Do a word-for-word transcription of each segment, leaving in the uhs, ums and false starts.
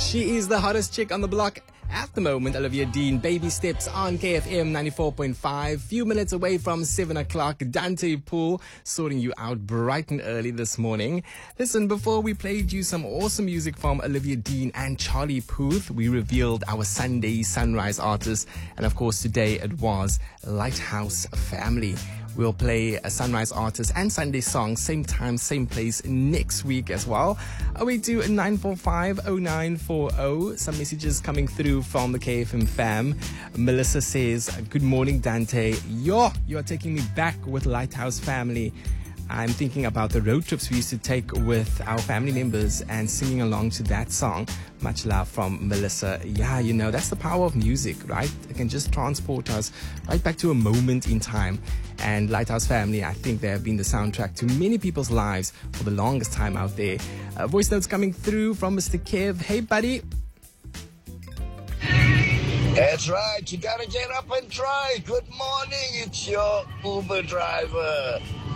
She is the hottest chick on the block at the moment, Olivia Dean. Baby Steps on K F M ninety-four point five. Few minutes away from seven o'clock. Dante Poole sorting you out bright and early this morning. Listen, before we played you some awesome music from Olivia Dean and Charlie Puth, we revealed our Sunday Sunrise artist. And of course, today it was Lighthouse Family. We'll play a Sunrise artist and Sunday song, same time, same place next week as well. oh eight two, nine four five, oh nine four oh. Some messages coming through from the K F M fam. Melissa says, good morning, Dante. Yo, you're taking me back with Lighthouse Family. I'm thinking about the road trips we used to take with our family members and singing along to that song. Much love from Melissa. Yeah, you know, that's the power of music, right? It can just transport us right back to a moment in time. And Lighthouse Family, I think they have been the soundtrack to many people's lives for the longest time out there. Uh, voice notes coming through from Mister Kev. Hey, buddy. That's right. You gotta get up and try. Good morning. It's your Uber driver.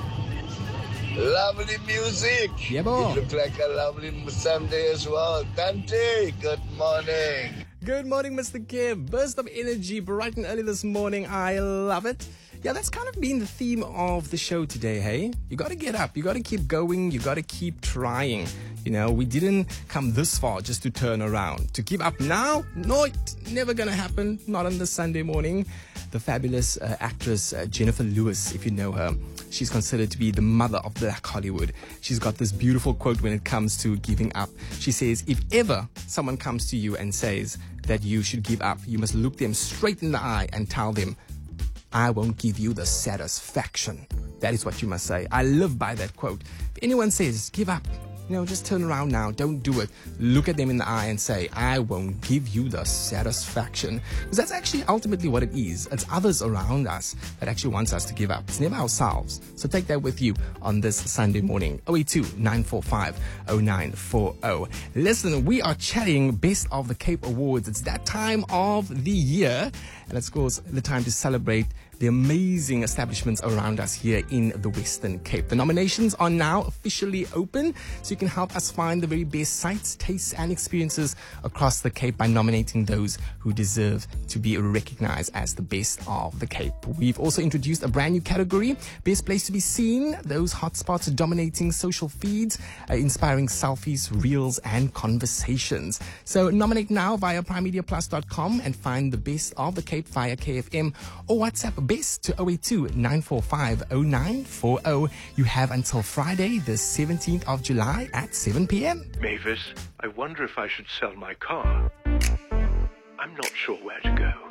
Lovely music. Yeah, boy. You look like a lovely Sunday as well. Dante, good morning. Good morning, Mister Kev. Burst of energy bright and early this morning. I love it. Yeah, that's kind of been the theme of the show today, hey? You got to get up. You got to keep going. You got to keep trying. You know, we didn't come this far just to turn around. To give up now? No, it's never going to happen. Not on this Sunday morning. The fabulous uh, actress uh, Jennifer Lewis, if you know her, she's considered to be the mother of Black Hollywood. She's got this beautiful quote when it comes to giving up. She says, if ever someone comes to you and says that you should give up, you must look them straight in the eye and tell them, I won't give you the satisfaction. That is what you must say. I live by that quote. If anyone says, give up, you know, just turn around now. Don't do it. Look at them in the eye and say, I won't give you the satisfaction. Because that's actually ultimately what it is. It's others around us that actually wants us to give up. It's never ourselves. So take that with you on this Sunday morning. oh eight two, nine four five, oh nine four oh. Listen, we are chatting Best of the Cape Awards. It's that time of the year. And it's, of course, the time to celebrate the amazing establishments around us here in the Western Cape. The nominations are now officially open, so you can help us find the very best sights, tastes, and experiences across the Cape by nominating those who deserve to be recognized as the best of the Cape. We've also introduced a brand new category, Best Place to Be Seen, those hotspots dominating social feeds, uh, inspiring selfies, reels, and conversations. So nominate now via prime media plus dot com and find the best of the Cape via K F M or WhatsApp best to oh eight two, nine four five, oh nine four oh. You have until Friday, the seventeenth of July at seven p.m. Mavis, I wonder if I should sell my car. I'm not sure where to go.